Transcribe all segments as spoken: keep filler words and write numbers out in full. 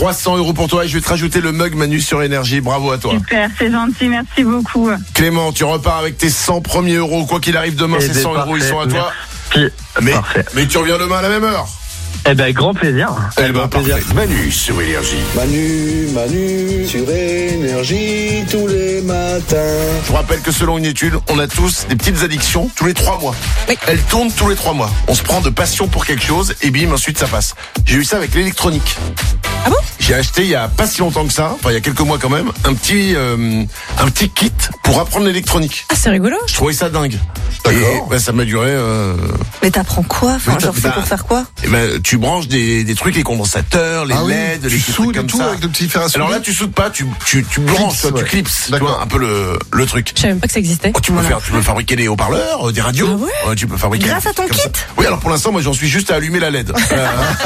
trois cents euros pour toi et je vais te rajouter le mug Manu sur Énergie. Bravo à toi. Super, c'est gentil, merci beaucoup. Clément, tu repars avec tes cent premiers euros. Quoi qu'il arrive demain, Eh ces ben, cent euros, ils sont à toi. Puis, Mais, parfait. mais tu reviens demain à la même heure. Eh ben, grand plaisir. Eh ben, grand plaisir. parfait. Manu sur Énergie. Manu, Manu, sur Énergie, tous les matins. Je vous rappelle que selon une étude, on a tous des petites addictions tous les trois mois. Oui. Elles tournent tous les trois mois. On se prend de passion pour quelque chose et bim, ensuite ça passe. J'ai eu ça avec l'électronique. Ah bon? J'ai acheté il y a pas si longtemps que ça, enfin il y a quelques mois quand même, un petit euh, un petit kit pour apprendre l'électronique. Ah, c'est rigolo. Je trouvais ça dingue. D'accord. Et bah, ça m'a duré. Euh... Mais t'apprends quoi? Enfin, Mais genre, t'as- c'est bah, pour faire quoi? Eh ben, tu branches des, des trucs, les condensateurs, les Ah oui, L E D, les tu trucs soudes et comme tout ça. avec le petit fer à souder. Alors là, tu soudes pas, tu tu tu branches, toi, tu ouais. clips, tu D'accord. vois, un peu le le truc. Je savais même pas que ça existait. Oh, tu peux faire, tu peux fabriquer des haut-parleurs, euh, des radios. Ah ouais tu peux fabriquer. Grâce à ton comme ça. kit? Oui, alors pour l'instant, moi, j'en suis juste à allumer la L E D. Euh,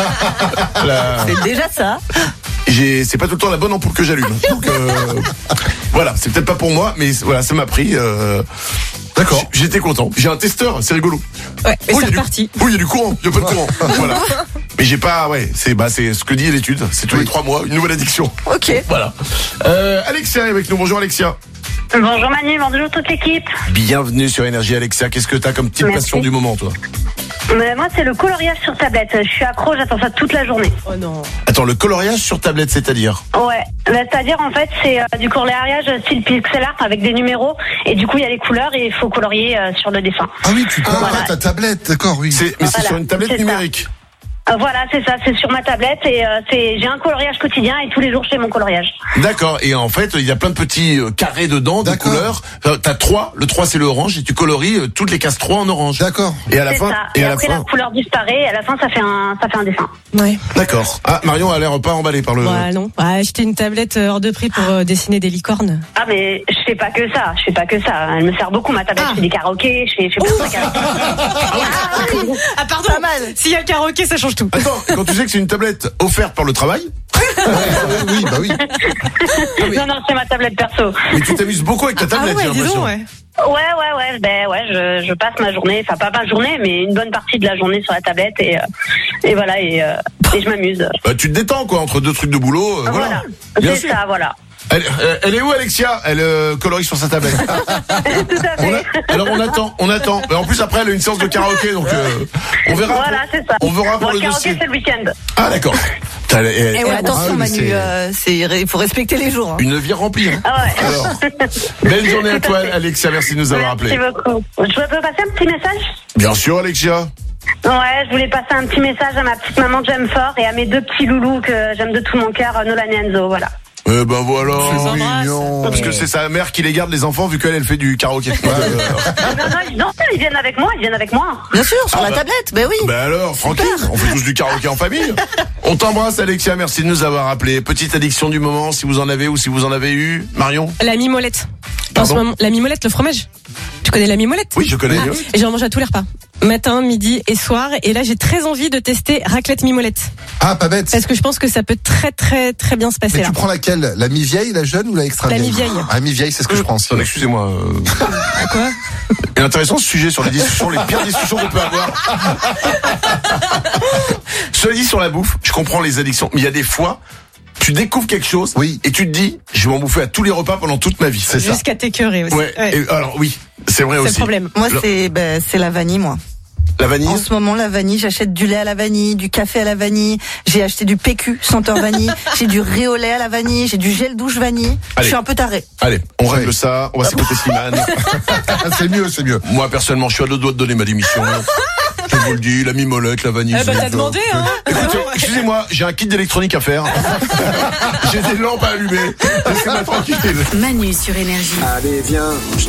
la- C'est déjà ça. J'ai, c'est pas tout le temps la bonne ampoule que j'allume. Donc euh, voilà, c'est peut-être pas pour moi, mais voilà, ça m'a pris. Euh, D'accord. j- J'étais content. J'ai un testeur, c'est rigolo. Ouais, et Oh, il y c'est a du- reparti. Oui, il y a du courant, il y a pas de courant. Voilà. Mais j'ai pas, ouais, c'est bah c'est ce que dit l'étude. C'est tous les trois mois une nouvelle addiction. Ok. Voilà. Euh, Alexia est avec nous. Bonjour Alexia. Bonjour Manu, bonjour toute l'équipe. Bienvenue sur Énergie Alexia. Qu'est-ce que t'as comme petite Merci. passion du moment, toi? Mais moi, c'est le coloriage sur tablette. Je suis accro, j'attends ça toute la journée. Oh non. Attends, le coloriage sur tablette, c'est-à-dire? Ouais, Bah, c'est-à-dire en fait, c'est euh, du coloriage style pixel art avec des numéros. Et du coup, il y a les couleurs et il faut colorier euh, sur le dessin. Ah oui, tu colores Voilà. ta tablette, d'accord, oui. C'est, mais c'est Voilà, sur une tablette c'est ça. numérique. Euh, voilà, c'est ça, c'est sur ma tablette et euh, c'est j'ai un coloriage quotidien et tous les jours je fais mon coloriage. D'accord. Et en fait, il y a plein de petits euh, carrés dedans, de D'accord. couleurs. Euh, T'as trois. Le trois, c'est le orange et tu colories euh, toutes les cases trois en orange. D'accord. Et à la C'est fin, ça. et Et, à la après fin. la couleur disparaît et à la fin ça fait un ça fait un dessin. Ouais. D'accord. Ah, Marion a l'air pas emballée par le. Ouais, non. Ouais, acheter une tablette euh, hors de prix pour euh, dessiner des licornes. Ah mais je fais pas que ça, je fais pas que ça. Elle me sert beaucoup ma tablette. Ah. Je fais des karaokés, je fais je fais plein de trucs avec. Ah, pardon. Pas mal. S'il y a le karaoké, ça change tout. Attends, quand tu sais que c'est une tablette offerte par le travail, Oui, bah oui. Non non, c'est ma tablette perso. mais tu t'amuses beaucoup avec ta Ah tablette, ouais, j'ai dis l'impression. donc, ouais. Ouais, ouais, ouais, ben ouais, je, je passe ma journée, enfin pas ma journée, mais une bonne partie de la journée sur la tablette et, euh, et voilà, et, euh, et je m'amuse. Bah, tu te détends, quoi, entre deux trucs de boulot. euh, voilà. Voilà, Bien c'est sûr. ça, voilà. Elle, euh, elle est où, Alexia? Elle euh, colorie sur sa tablette. Tout à On fait. a- alors on attend, on attend. Mais en plus après, elle a une séance de karaoké, donc euh, on verra. Voilà, pour- c'est ça. On verra pour Bon, le karaoké, dossier. c'est le week-end. Ah d'accord. Putain, elle- elle- Et ouais, elle- attention, Ah oui, mais Manu, c'est- euh, c'est, il faut respecter les jours. Hein. Une vie remplie. Hein. Ah ouais. Alors, belle journée à Tout toi, à fait. Alexia. Merci de nous avoir Merci appelés. beaucoup. Je peux passer un petit message? Bien sûr, Alexia. Ouais, je voulais passer un petit message à ma petite maman que j'aime fort et à mes deux petits loulous que j'aime de tout mon cœur, Nolan et Enzo, voilà. Eh ben voilà. Je vous embrasse. Mignon. Parce que c'est sa mère qui les garde, les enfants, vu qu'elle elle fait du karaoké. non, non, ils, non, ils viennent avec moi, ils viennent avec moi. Bien sûr, sur Ah la bah- tablette, ben oui. Ben alors, tranquille, on fait tous du karaoké en famille. On t'embrasse, Alexia, merci de nous avoir appelés. Petite addiction du moment, si vous en avez ou si vous en avez eu. Marion? La mimolette. En Pardon ce moment, la mimolette, le fromage. Tu connais la mimolette? Oui, je connais. Ah, oui. et j'en mange à tous les repas. Matin, midi et soir. Et là, j'ai très envie de tester raclette mimolette. Ah, pas bête. Parce que je pense que ça peut très, très, très bien se passer Mais là. tu prends laquelle? La mi-vieille, la jeune ou la extra La vieille? mi-vieille. Ah, mi-vieille, c'est ce que je prends aussi. Attends, excusez-moi. Euh... Quoi? Et intéressant ce sujet sur les discussions, les pires discussions qu'on peut avoir. Cela dit, sur la bouffe, je comprends les addictions, mais il y a des fois, tu découvres quelque chose, Oui. et tu te dis, je vais m'en bouffer à tous les repas pendant toute ma vie. C'est ça. Jusqu'à t'écœurer aussi. Ouais. Ouais. Et alors oui, c'est vrai C'est le aussi. problème. Moi, Le- c'est, ben, c'est la vanille, moi. La vanille. En ce moment, la vanille, j'achète du lait à la vanille, du café à la vanille, j'ai acheté du P Q senteur vanille, j'ai du riz au lait à la vanille, j'ai du gel douche vanille. Allez. Je suis un peu taré. Allez, on règle Ouais. ça. On va s'écouter Slimane. Ah, c'est mieux, c'est mieux. Moi personnellement, je suis à deux doigts de donner ma démission. Je vous le dis, la mimolette, la vanille. Eh ben, je- t'as demandé, hein. Écoutez, excusez-moi, j'ai un kit d'électronique à faire. J'ai des lampes à allumer. Laissez-moi tranquille. Manu sur Énergie. Allez, viens.